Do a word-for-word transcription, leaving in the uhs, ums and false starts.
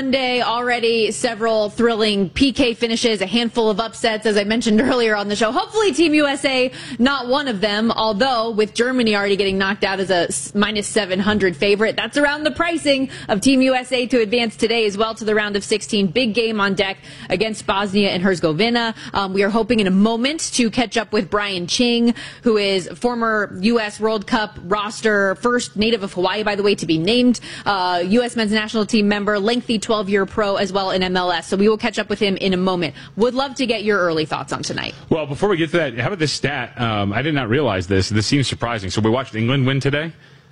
Monday, already several thrilling P K finishes, a handful of upsets, as I mentioned earlier on the show. Hopefully Team U S A, not one of them, although with Germany already getting knocked out as a minus seven hundred favorite, that's around the pricing of Team U S A to advance today as well to the round of sixteen. Big game on deck against Bosnia and Herzegovina. Um, we are hoping in a moment to catch up with Brian Ching, who is former U S World Cup roster, first native of Hawaii, by the way, to be named uh, U S men's national team member, lengthy twelve-year pro as well in M L S. So we will catch up with him in a moment. Would love to get your early thoughts on tonight. Well, before we get to that, how about this stat? Um, I did not realize this. This seems surprising. So we watched England win today.